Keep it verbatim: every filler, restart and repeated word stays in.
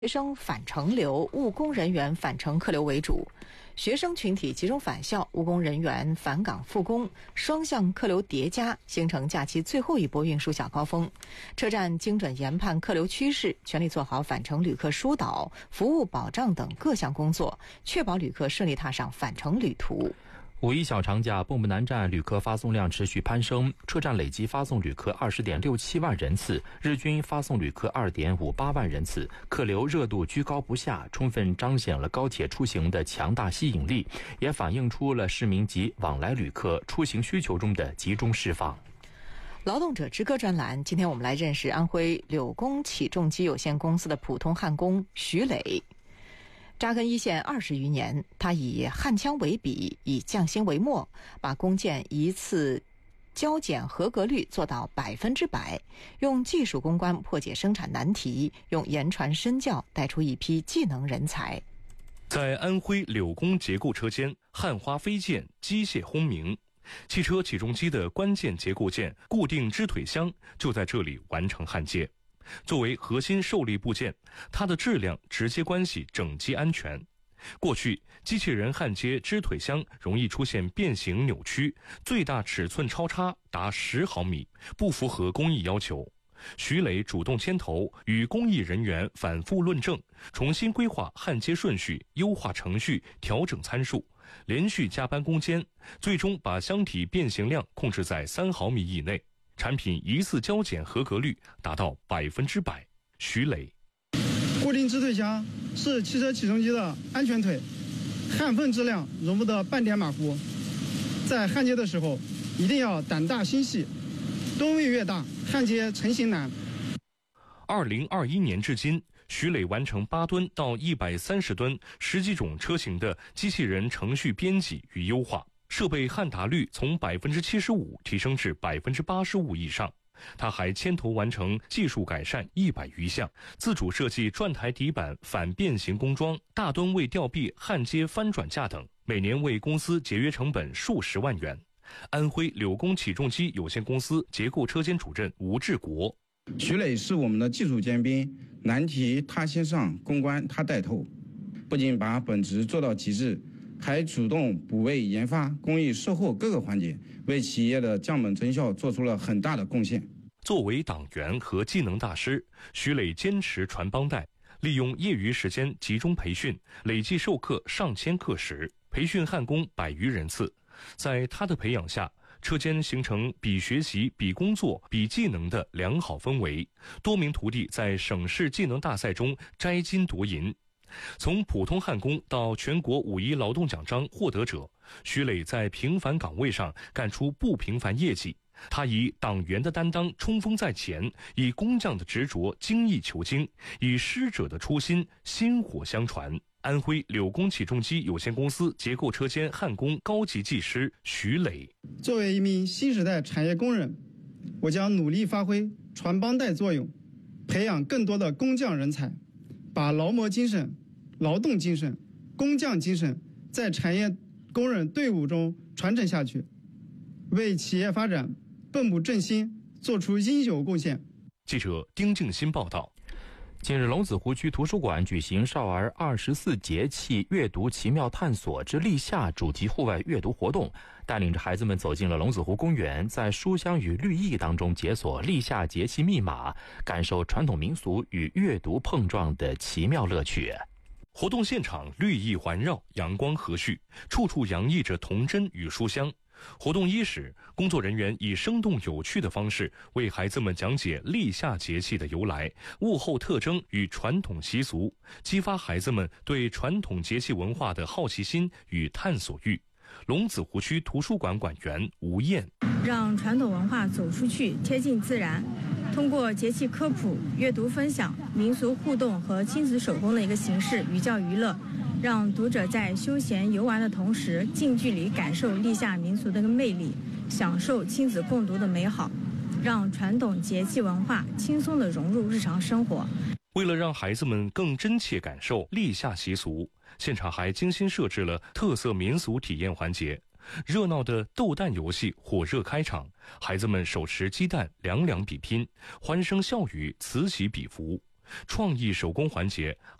学生返程流、务工人员返程客流为主，学生群体集中返校，务工人员返岗复工，双向客流叠加，形成假期最后一波运输小高峰。车站精准研判客流趋势，全力做好返程旅客疏导、服务保障等各项工作，确保旅客顺利踏上返程旅途。 五一小长假，蚌埠南站旅客发送量持续攀升，车站累计发送旅客二十点六七万人次，日均发送旅客二点五八万人次，客流热度居高不下，充分彰显了高铁出行的强大吸引力，也反映出了市民及往来旅客出行需求中的集中释放。 劳动者之歌专栏，今天我们来认识安徽柳工起重机有限公司的普通焊工徐磊。扎根一线二十余年，他以焊枪为笔，以匠心为墨，把工件一次交检合格率做到百分之百，用技术攻关破解生产难题，用言传身教带出一批技能人才。 在安徽柳工结构车间，焊花飞溅，机械轰鸣，汽车起重机的关键结构件固定支腿箱就在这里完成焊接。作为核心受力部件，它的质量直接关系整机安全。过去机器人焊接支腿箱容易出现变形扭曲，最大尺寸超差达十毫米，不符合工艺要求。徐磊主动牵头，与工艺人员反复论证，重新规划焊接顺序，优化程序，调整参数，连续加班攻坚，最终把箱体变形量控制在三毫米以内。产品一次交检合格率达到百分之百。徐磊， 固定支腿箱是汽车起重机的安全腿，焊缝质量容不得半点马虎。在焊接的时候，一定要胆大心细，吨位越大，焊接成型难。 二零二一年至今，徐磊完成八吨到一百三十吨十几种车型的机器人程序编辑与优化。设备焊打率从百分之七十五提升至百分之八十五以上。他还牵头完成技术改善一百余项，自主设计转台底板反变形工装、大吨位吊臂焊接翻转架等，每年为公司节约成本数十万元。安徽柳工起重机有限公司结构车间主任吴志国， 徐磊是我们的技术尖兵，难题他先上，攻关他带头，不仅把本职做到极致，还主动补位研发、工艺售后各个环节，为企业的降本增效做出了很大的贡献。 作为党员和技能大师，徐磊坚持传帮带，利用业余时间集中培训，累计授课上千课时，培训焊工百余人次。在他的培养下，车间形成比学习、比工作、比技能的良好氛围，多名徒弟在省市技能大赛中摘金夺银。从普通焊工到全国五一劳动奖章获得者，徐磊在平凡岗位上干出不平凡业绩。他以党员的担当冲锋在前，以工匠的执着精益求精，以师者的初心薪火相传。安徽柳工起重机有限公司结构车间焊工高级技师徐磊， 作为一名新时代产业工人，我将努力发挥传帮带作用，培养更多的工匠人才，把劳模精神、劳动精神、工匠精神在产业工人队伍中传承下去，为企业发展蚌埠振兴做出应有贡献。 记者丁静新报道。 近日，龙子湖区图书馆举行少儿二十四节气阅读奇妙探索之立夏主题户外阅读活动，带领着孩子们走进了龙子湖公园，在书香与绿意当中解锁立夏节气密码，感受传统民俗与阅读碰撞的奇妙乐趣。 活动现场绿意环绕，阳光和煦，处处洋溢着童真与书香。活动伊始，工作人员以生动有趣的方式为孩子们讲解立夏节气的由来、物候特征与传统习俗，激发孩子们对传统节气文化的好奇心与探索欲。龙子湖区图书馆馆员吴燕， 让传统文化走出去，贴近自然，通过节气科普、阅读分享、民俗互动和亲子手工的一个形式寓教于乐，让读者在休闲游玩的同时，近距离感受立夏民俗的一个魅力，享受亲子共读的美好，让传统节气文化轻松地融入日常生活。 为了让孩子们更真切感受立夏习俗，现场还精心设置了特色民俗体验环节。热闹的斗蛋游戏火热开场，孩子们手持鸡蛋两两比拼，欢声笑语此起彼伏。 创意手工环节